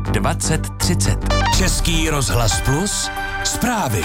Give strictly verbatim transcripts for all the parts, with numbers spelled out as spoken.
dvacet třicet. Český rozhlas Plus. Zprávy.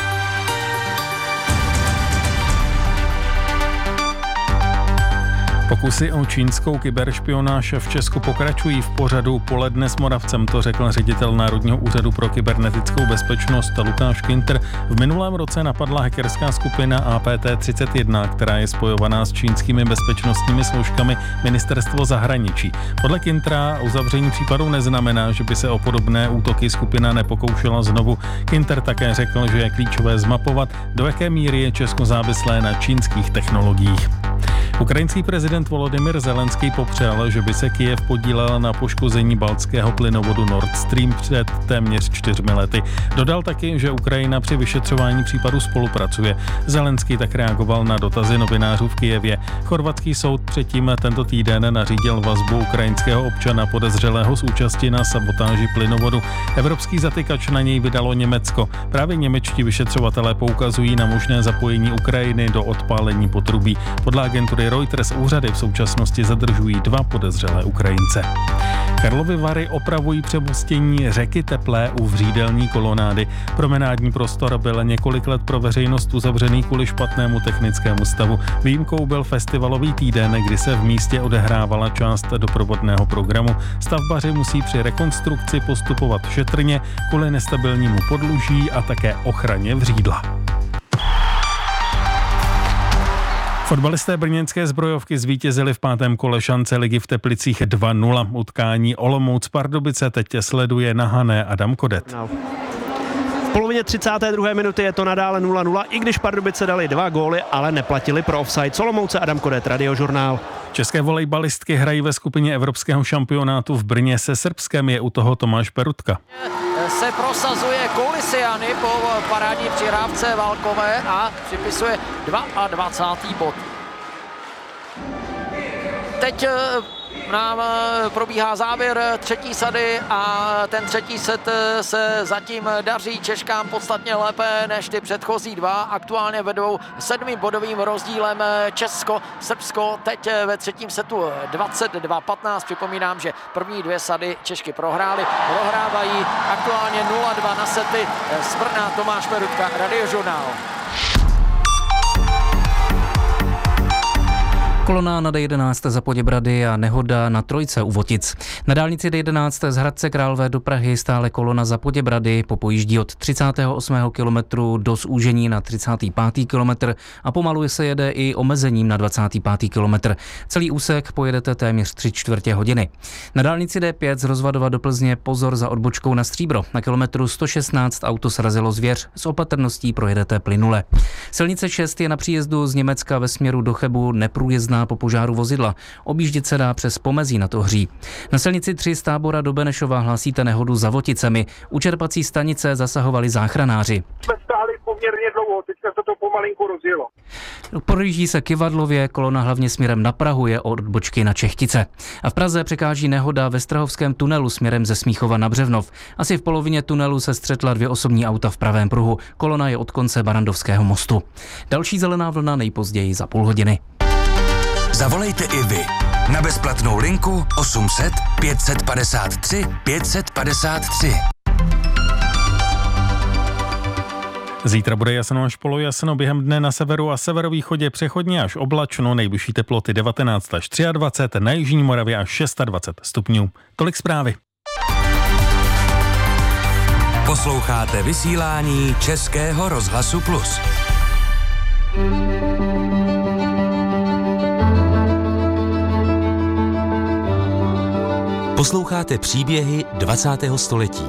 Pokusy o čínskou kyberšpionáž v Česku pokračují. V pořadu Poledne s Moravcem to řekl ředitel Národního úřadu pro kybernetickou bezpečnost Lukáš Kinter. V minulém roce napadla hackerská skupina A P T třicet jedna, která je spojovaná s čínskými bezpečnostními složkami Ministerstvo zahraničí. Podle Kintera uzavření případu neznamená, že by se o podobné útoky skupina nepokoušela znovu. Kinter také řekl, že je klíčové zmapovat, do jaké míry je Česko závislé na čínských technologiích. Ukrajinský prezident Volodymyr Zelenský popřel, že by se Kyjev podílel na poškození baltského plynovodu Nord Stream před téměř čtyřmi lety. Dodal taky, že Ukrajina při vyšetřování případu spolupracuje. Zelenský tak reagoval na dotazy novinářů v Kyjevě. Chorvatský soud předtím tento týden nařídil vazbu ukrajinského občana podezřelého z účasti na sabotáži plynovodu. Evropský zatykač na něj vydalo Německo. Právě němečtí vyšetřovatelé poukazují na možné zapojení Ukrajiny do odpálení potrubí. Podle agentury Reuters úřady v současnosti zadržují dva podezřelé Ukrajince. Karlovy Vary opravují přemostění řeky Teplé u Vřídelní kolonády. Promenádní prostor byl několik let pro veřejnost uzavřený kvůli špatnému technickému stavu. Výjimkou byl festivalový týden, kdy se v místě odehrávala část doprovodného programu. Stavbaři musí při rekonstrukci postupovat šetrně kvůli nestabilnímu podluží a také ochraně Vřídla. Fotbalisté brněnské zbrojovky zvítězili v pátém kole šance ligy v Teplicích dva nula. Utkání Olomouc Pardubice teď sleduje na Hané Adam Kodet. No. V polovině třicáté druhé minuty je to nadále nula nula, i když Pardubice dali dva góly, ale neplatili pro offside. Olomouce Adam Kodet, Radiožurnál. České volejbalistky hrají ve skupině evropského šampionátu v Brně se Srbskem, je u toho Tomáš Perutka. Se prosazuje Kolisiany po parádní přihrávce Válkové a připisuje dvacátý druhý bod. Teď nám probíhá závěr třetí sady a ten třetí set se zatím daří Češkám podstatně lépe než ty předchozí dva. Aktuálně vedou sedmi bodovým rozdílem Česko, Srbsko. Teď ve třetím setu dvacet dva patnáct. Připomínám, že první dvě sady Češky prohrály. Prohrávají aktuálně nula dva na sety. Z Brna Tomáš Perutka, Radiožurnál. Kolona na D jedenáct za Poděbrady a nehoda na trojce u Votic. Na dálnici D jedenáct z Hradce Králové do Prahy stále kolona za Poděbrady, popojíždí od třicátého osmého kilometru do zúžení na třicátý pátý kilometr a pomalu se jede i omezením na dvacátý pátý kilometr. Celý úsek pojedete téměř tři čtvrtě hodiny. Na dálnici D pět z Rozvadova do Plzně pozor za odbočkou na Stříbro. Na kilometru sto šestnáct auto srazilo zvěř, s opatrností projedete plynule. Silnice šest je na příjezdu z Německa ve směru do Chebu neprůjezdná po požáru vozidla. Objíždět se dá přes Pomezí nad Ohří. Na silnici tři z Tábora do Benešova hlásíte nehodu za Voticemi. U čerpací stanice zasahovali záchranáři. Jsme stáli poměrně dlouho, teďka se to pomalinku rozjelo. Projíždí se Kyvadlově, kolona hlavně směrem na Prahu je od odbočky na Čechtice. A v Praze překáží nehoda ve Strahovském tunelu směrem ze Smíchova na Břevnov. Asi v polovině tunelu se střetla dvě osobní auta v pravém pruhu. Kolona je od konce Barandovského mostu. Další zelená vlna nejpozději za půl hodiny. Zavolejte i vy na bezplatnou linku osm set pět set padesát tři pět set padesát tři. Zítra bude jasno až polojasno, během dne na severu a severovýchodě přechodně až oblačno, nejvyšší teploty devatenáct až dvacet tři, na jižní Moravě až dvacet šest stupňů. Tolik zprávy. Posloucháte vysílání Českého rozhlasu Plus. Posloucháte příběhy dvacátého století.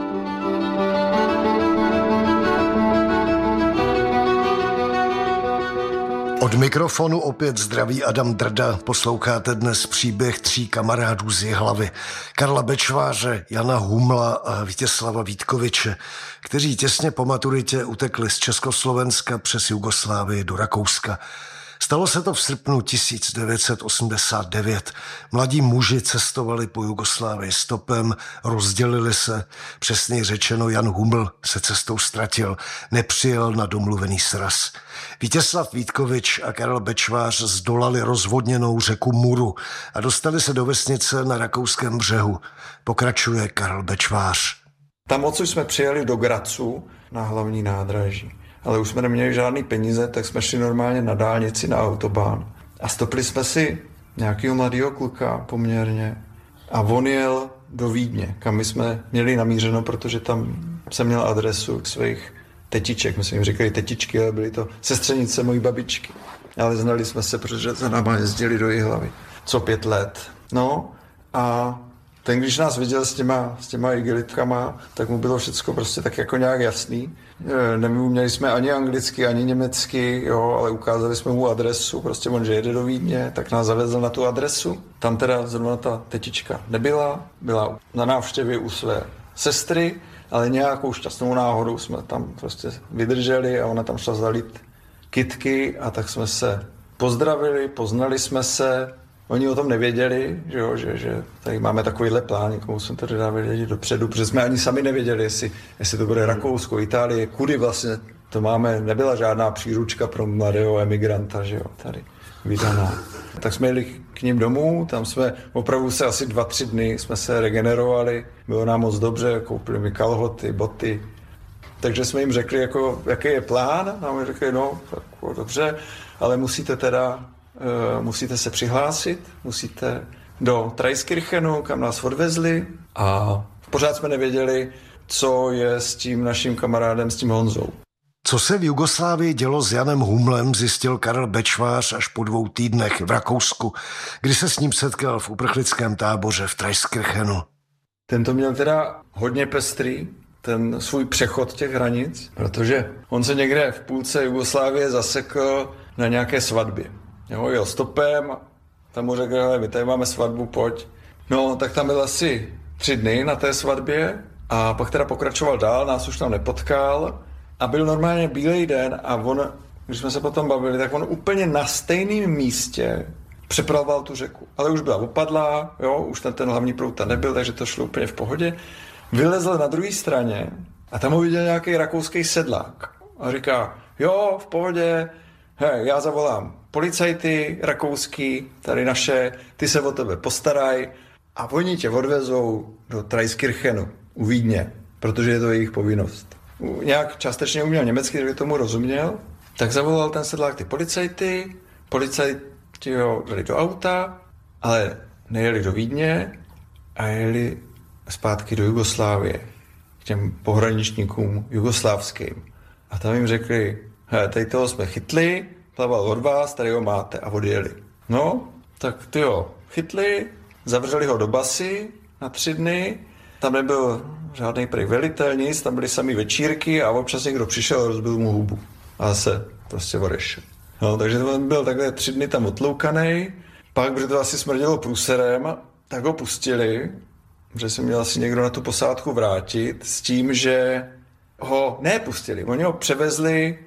Od mikrofonu opět zdraví Adam Drda. Posloucháte dnes příběh tří kamarádů z Jihlavy. Karla Bečváře, Jana Humla a Vítězslava Vítkoviče, kteří těsně po maturitě utekli z Československa přes Jugoslávii do Rakouska. Stalo se to v srpnu tisíc devět set osmdesát devět. Mladí muži cestovali po Jugoslávii stopem, rozdělili se. Přesněji řečeno, Jan Huml se cestou ztratil, nepřijel na domluvený sraz. Vítězslav Vítkovič a Karel Bečvář zdolali rozvodněnou řeku Muru a dostali se do vesnice na rakouském břehu. Pokračuje Karel Bečvář. Tam odsud jsme přijeli do Grazu na hlavní nádraží. Ale už jsme neměli žádný peníze, tak jsme šli normálně na dálnici, na autobán. A stopili jsme si nějakého mladého kluka poměrně. A on jel do Vídně, kam my jsme měli namířeno, protože tam jsem měl adresu k svých tetiček. My jsme jim říkali tetičky, ale byly to sestřenice mojí babičky. Ale znali jsme se, protože za náma jezdili do Jihlavy. Co pět let. No a ten, když nás viděl s těma, s těma igelitkama, tak mu bylo všecko prostě tak jako nějak jasný. Neuměli jsme ani anglicky, ani německy, jo, ale ukázali jsme mu adresu, prostě on, že jede do Vídně, tak nás zavezl na tu adresu. Tam teda zrovna ta tetička nebyla, byla na návštěvě u své sestry, ale nějakou šťastnou náhodou jsme tam prostě vydrželi a ona tam šla zalít kytky a tak jsme se pozdravili, poznali jsme se. Oni o tom nevěděli, že, jo, že, že tady máme takovýhle plán, někomu jsme to dávali vědět dopředu, protože jsme ani sami nevěděli, jestli, jestli to bude Rakousko, Itálie, kudy vlastně to máme, nebyla žádná příručka pro mladého emigranta, že jo, tady vydaná. Tak jsme jeli k ním domů, tam jsme opravdu se asi dva, tři dny jsme se regenerovali, bylo nám moc dobře, koupili mi kalhoty, boty, takže jsme jim řekli, jako, jaký je plán, a my řekli, no, tak, dobře, ale musíte teda Uh, musíte se přihlásit, musíte do Traiskirchenu, kam nás odvezli a pořád jsme nevěděli, co je s tím naším kamarádem, s tím Honzou. Co se v Jugoslávii dělo s Janem Humlem, zjistil Karel Bečvář až po dvou týdnech v Rakousku, kdy se s ním setkal v uprchlickém táboře v Traiskirchenu. Ten to měl teda hodně pestrý, ten svůj přechod těch hranic, protože on se někde v půlce Jugoslávie zasekl na nějaké svatbě. Jo, jel stopem, tam mu řekl, hele, my tady máme svatbu, pojď. No, tak tam byl asi tři dny na té svatbě a pak teda pokračoval dál, nás už tam nepotkal a byl normálně bílej den a on, když jsme se potom bavili, tak on úplně na stejném místě přepravoval tu řeku. Ale už byla opadlá, jo, už ten, ten hlavní proud tam nebyl, takže to šlo úplně v pohodě. Vylezl na druhé straně a tam ho viděl nějaký rakouský sedlák a říká, jo, v pohodě, hej, já zavolám policajty rakouský, tady naše, ty se o tebe postaraj a oni tě odvezou do Traiskirchenu u Vídně, protože je to jejich povinnost. Nějak částečně uměl německy, kdyby tomu rozuměl, tak zavolal ten sedlák ty policajty, policajti ho dali do auta, ale nejeli do Vídně a jeli zpátky do Jugoslávie, k těm pohraničníkům jugoslávským. A tam jim řekli, hele, tady toho jsme chytli, plaval od vás, tady ho máte a odjeli. No, tak ty jo, chytli, zavřeli ho do basy na tři dny, tam nebyl žádný prej velitel, nic, tam byly samý večírky a občas někdo přišel a rozbil mu hubu. A se prostě odešel. No, takže on byl takhle tři dny tam otloukanej, pak, protože to asi smrdělo průserem, tak ho pustili, že se měl asi někdo na tu posádku vrátit s tím, že ho nepustili. Oni ho převezli